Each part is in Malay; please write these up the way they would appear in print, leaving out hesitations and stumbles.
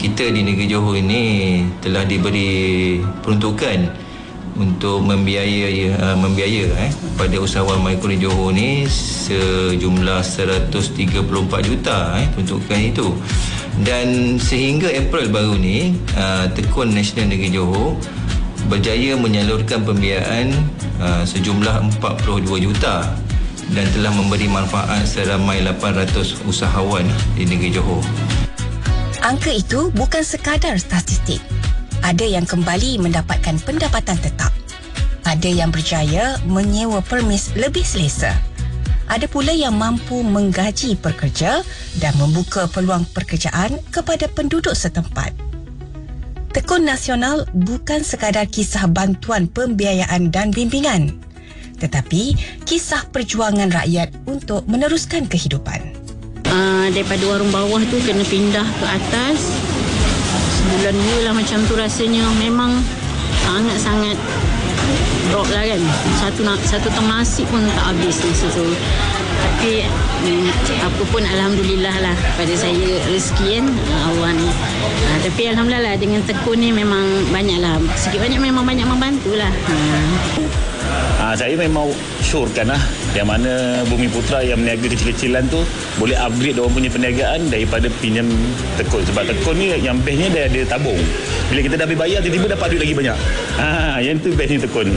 kita di negeri Johor ini telah diberi peruntukan untuk membiaya pada usahawan mikro di Johor ni sejumlah 134 juta peruntukan itu. Dan sehingga April baru ni Tekun Nasional Negeri Johor berjaya menyalurkan pembiayaan sejumlah 42 juta dan telah memberi manfaat seramai 800 usahawan di negeri Johor. Angka itu bukan sekadar statistik. Ada yang kembali mendapatkan pendapatan tetap. Ada yang berjaya menyewa permis lebih selesa. Ada pula yang mampu menggaji pekerja dan membuka peluang pekerjaan kepada penduduk setempat. Tekun Nasional bukan sekadar kisah bantuan pembiayaan dan bimbingan, tetapi kisah perjuangan rakyat untuk meneruskan kehidupan. Daripada warung bawah tu kena pindah ke atas. Sebulan 2 lah macam tu rasanya. Memang sangat-sangat drop lah kan. Satu tong nasi pun tak habis masa tu. Tapi apa pun alhamdulillah lah pada saya rezeki kan Allah ni. Tapi alhamdulillah lah dengan Tekun ni memang banyak lah. Sikit banyak memang banyak membantu lah. Saya memang syorkan lah yang mana Bumi Putra yang meniaga kecil-kecilan tu boleh upgrade diorang punya perniagaan daripada pinjam Tekun. Sebab Tekun ni yang bestnya dia ada tabung. Bila kita dah habis bayar tiba-tiba dapat duit lagi banyak. Yang tu bestnya Tekun.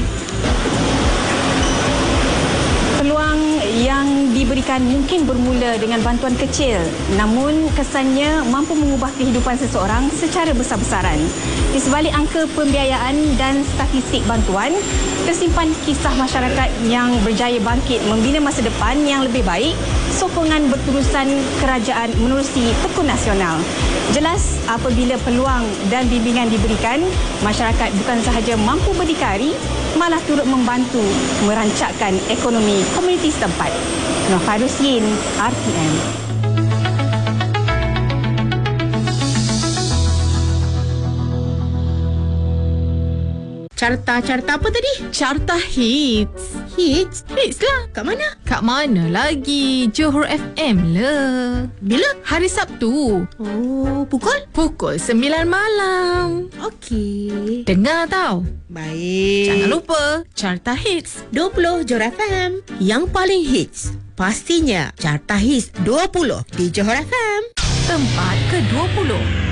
Peluang yang diberikan mungkin bermula dengan bantuan kecil, namun kesannya mampu mengubah kehidupan seseorang secara besar-besaran. Di sebalik angka pembiayaan dan statistik bantuan, tersimpan kisah masyarakat yang berjaya bangkit membina masa depan yang lebih baik, sokongan berterusan kerajaan menerusi Tekun Nasional. Jelas apabila peluang dan bimbingan diberikan, masyarakat bukan sahaja mampu berdikari, malah turut membantu merancakkan ekonomi komuniti setempat. Nur Farusin, RTM. Carta apa tadi? Carta Hits. Hits? Hits lah. Kat mana? Kat mana lagi? Johor FM lah. Bila? Hari Sabtu. Oh, pukul? Pukul 9 malam. Okey. Dengar tau. Baik. Jangan lupa Carta Hits 20 Johor FM. Yang paling hits. Pastinya Carta Hits 20 di Johor FM. Tempat ke-20.